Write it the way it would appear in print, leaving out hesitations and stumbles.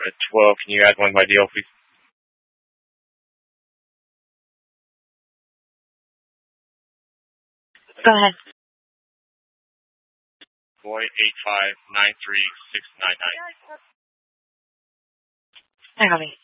12. Can you add one by DL, please? Go ahead. Boy 8593699. I got it.